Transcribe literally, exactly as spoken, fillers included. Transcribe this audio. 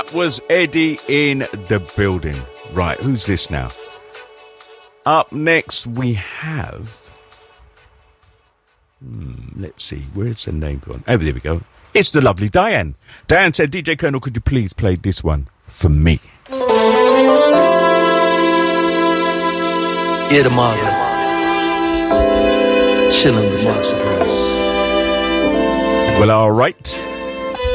Was Eddie in the building? Right, who's this now? Up next we have... Hmm, let's see, where's the name gone? Oh, there we go. It's the lovely Diane. Diane said, D J Colonel, could you please play this one for me? Yeah, the mother. Chilling with Marks and Bruce. Well, all right.